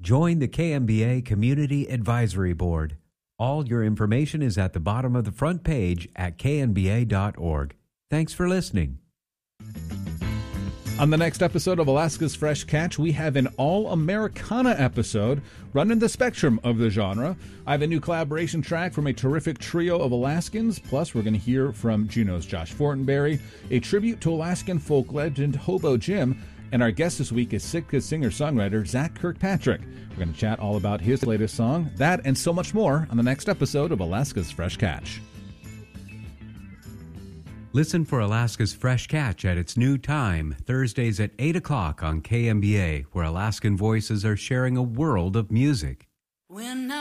Join the KMBA Community Advisory Board. All your information is at the bottom of the front page at knba.org. Thanks for listening. On the next episode of Alaska's Fresh Catch, we have an all-Americana episode running the spectrum of the genre. I have a new collaboration track from a terrific trio of Alaskans. Plus, we're going to hear from Juneau's Josh Fortenberry, a tribute to Alaskan folk legend Hobo Jim, and our guest this week is Sitka singer-songwriter Zach Kirkpatrick. We're going to chat all about his latest song, that and so much more on the next episode of Alaska's Fresh Catch. Listen for Alaska's Fresh Catch at its new time, Thursdays at 8 o'clock on KMBA, where Alaskan voices are sharing a world of music. When